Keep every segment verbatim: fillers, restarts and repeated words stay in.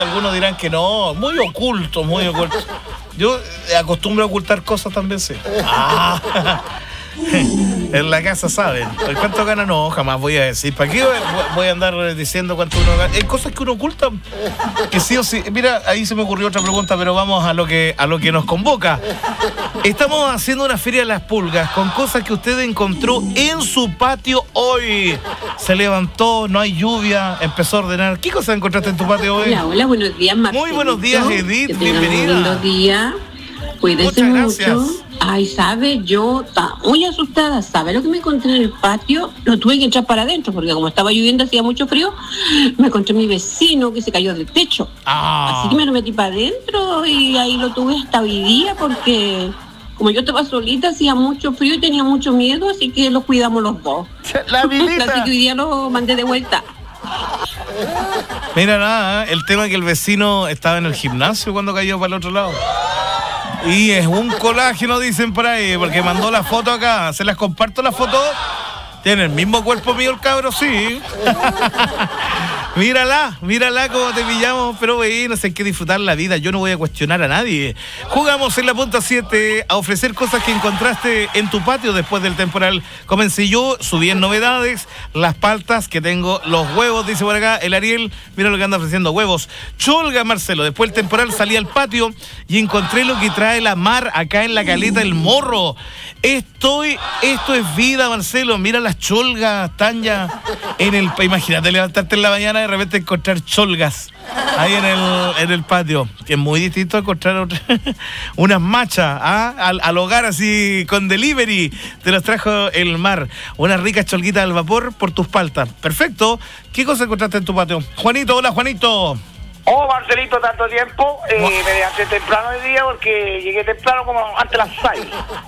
Algunos dirán que no, muy oculto, muy oculto. Yo acostumbro a ocultar cosas también, sí. Ah. En la casa saben. ¿Cuánto gana? No, jamás voy a decir. ¿Para qué voy a andar diciendo cuánto uno gana? Hay cosas que uno oculta que sí o sí. Mira, ahí se me ocurrió otra pregunta, pero vamos a lo que, a lo que nos convoca. Estamos haciendo una feria de las pulgas con cosas que usted encontró en su patio hoy. Se levantó, no hay lluvia, empezó a ordenar. ¿Qué cosas encontraste en tu patio hoy? Hola, hola, buenos días, Marcelito. Muy buenos días, Edith, que bienvenida. Buenos días. Cuídese mucho. Ay, ¿sabe? Yo estaba muy asustada. ¿Sabe lo que me encontré en el patio? No tuve que entrar para adentro porque como estaba lloviendo, hacía mucho frío. Me encontré a mi vecino que se cayó del techo. Ah. Así que me lo metí para adentro y ahí lo tuve hasta hoy día porque como yo estaba solita, hacía mucho frío y tenía mucho miedo, así que lo cuidamos los dos. La vidita. Así que hoy día lo mandé de vuelta. Mira nada, el tema que el vecino estaba en el gimnasio cuando cayó para el otro lado. Y es un colágeno, dicen por ahí, porque mandó la foto acá. Se las comparto la foto. Tiene el mismo cuerpo mío el cabro, sí. Mírala, mírala cómo te pillamos, pero bueno, hay que disfrutar la vida, yo no voy a cuestionar a nadie. Jugamos en la punta siete a ofrecer cosas que encontraste en tu patio después del temporal. Comencé yo, subí en novedades, las paltas que tengo, los huevos, dice por acá el Ariel, mira lo que anda ofreciendo, huevos. Cholga, Marcelo, después del temporal salí al patio y encontré lo que trae la mar acá en la caleta del Morro. Estoy, esto es vida, Marcelo, mira las cholgas, están ya en el... Imagínate levantarte en la mañana y de repente encontrar cholgas ahí en el, en el patio, que es muy distinto a encontrar otra, unas machas, ¿ah? al, al hogar así con delivery, te las trajo el mar, unas ricas cholguitas al vapor por tus paltas. Perfecto. ¿Qué cosa encontraste en tu patio? Juanito, hola Juanito. Oh, Marcelito, tanto tiempo, eh, me levanté temprano el día porque llegué temprano como antes de las seis.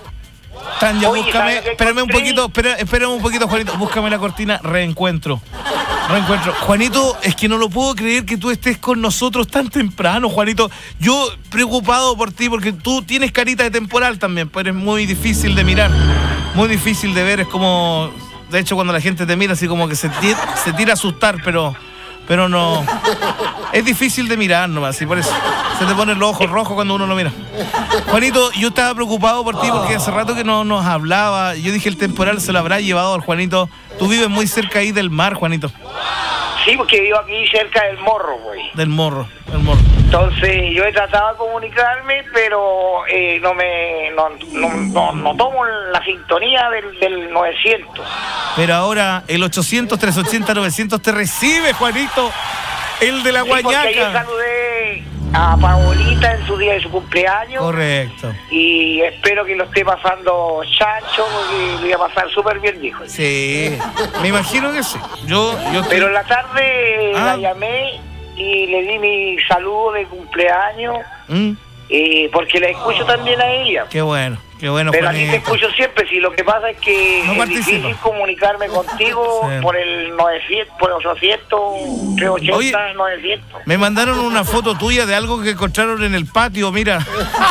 Tanya, Oye, búscame, ¿sabes qué espérame un encontré? poquito, espera, espérame un poquito, Juanito, búscame la cortina, reencuentro. Reencuentro. Juanito, es que no lo puedo creer que tú estés con nosotros tan temprano, Juanito. Yo preocupado por ti, porque tú tienes carita de temporal también, pero es muy difícil de mirar, muy difícil de ver, es como, de hecho, cuando la gente te mira, así como que se, tira, se tira a asustar, pero... Pero no, es difícil de mirar nomás, y por eso se te ponen los ojos rojos cuando uno lo mira. Juanito, yo estaba preocupado por ti porque hace rato que no nos hablaba. Yo dije, el temporal se lo habrá llevado al Juanito. Tú vives muy cerca ahí del mar, Juanito. Sí, porque vivo aquí cerca del Morro, güey. Del Morro, del Morro. Entonces, yo he tratado de comunicarme, pero eh, no me no, no, no, no tomo la sintonía del, del novecientos. Pero ahora el ochocientos, trescientos ochenta, novecientos te recibe, Juanito. El de la Sí, porque Guayaca. ayer saludé a Paolita en su día de su cumpleaños. Correcto. Y espero que lo esté pasando chancho, porque lo iba a pasar súper bien, dijo. Sí, me imagino que sí. Yo, yo estoy... Pero en la tarde Ah. la llamé y le di mi saludo de cumpleaños, ¿Mm? eh, porque la escucho también a ella. Qué bueno, qué bueno, Pero a ti te Juanito. escucho siempre, si lo que pasa es que No es participo. difícil comunicarme contigo Sí. por el novecientos, por el ochocientos, trescientos ochenta, Oye. novecientos. Me mandaron una foto tuya de algo que encontraron en el patio, mira.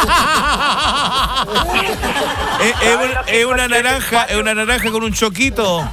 es, es ¿Sabes un- lo que es una encontré en el naranja, es patio? una naranja con un choquito.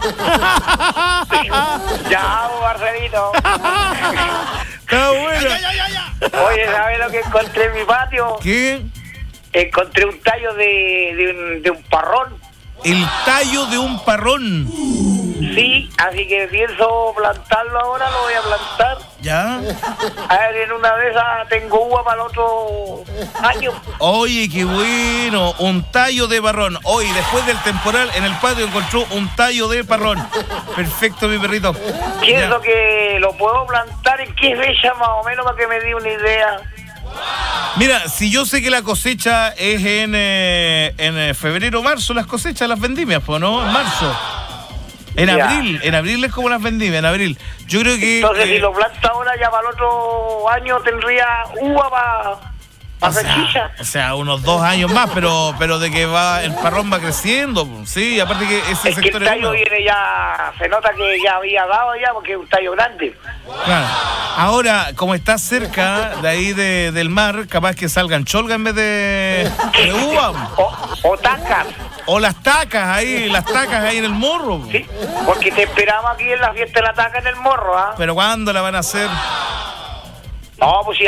Ya, Marcelito. Está buena. Oye, ¿sabes lo que encontré en mi patio? ¿Qué? Encontré un tallo de, de, un, de un parrón. El tallo de un parrón. Sí, así que pienso plantarlo ahora, lo voy a plantar. ¿Ya? A ver, en una de esas tengo uva para el otro año. Oye, qué bueno. Un tallo de parrón. Hoy, después del temporal, en el patio encontró un tallo de parrón. Perfecto, mi perrito. Pienso Ya. que lo puedo plantar en qué fecha más o menos para que me dé una idea. Mira, si yo sé que la cosecha es en, eh, en eh, febrero o marzo, las cosechas, las vendimias, pues, ¿no? En marzo. En Ya. abril, en abril es como las vendimias, en abril. Yo creo que... Entonces, eh, si lo planto ahora, ya para el otro año tendría uva para o hacer sea, chicha. o sea, unos dos años más, pero pero de que va el parrón va creciendo, pues, sí, aparte que ese Es que sector el es tallo húmedo. viene ya, se nota que ya había dado ya, porque es un tallo grande. Claro. Ahora, como está cerca de ahí de, del mar, capaz que salgan cholga en vez de, de uva. O, o tacas, O las tacas ahí, las tacas ahí en el morro. ¿sí? Porque te esperamos aquí en la fiesta de la taca en el Morro, ¿ah? Pero ¿cuándo la van a hacer? No, pues sí.